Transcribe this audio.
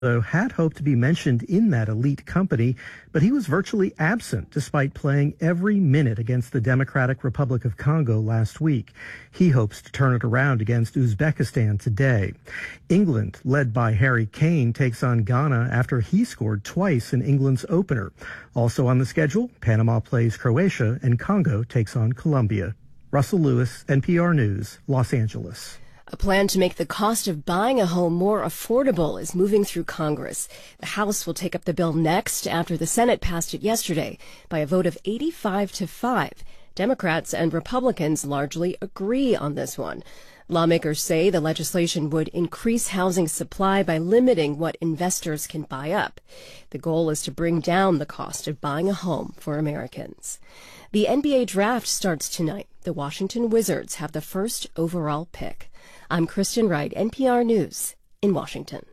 Had hoped to be mentioned in that elite company, but he was virtually absent despite playing every minute against the Democratic Republic of Congo last week. He hopes to turn it around against Uzbekistan today. England, led by Harry Kane, takes on Ghana after he scored twice in England's opener. Also on the schedule, Panama plays Croatia and Congo takes on Colombia. Russell Lewis, NPR News, Los Angeles. A plan to make the cost of buying a home more affordable is moving through Congress. The House will take up the bill next after the Senate passed it yesterday by a vote of 85-5. Democrats and Republicans largely agree on this one. Lawmakers say the legislation would increase housing supply by limiting what investors can buy up. The goal is to bring down the cost of buying a home for Americans. The NBA draft starts tonight. The Washington Wizards have the first overall pick. I'm Kristen Wright, NPR News in Washington.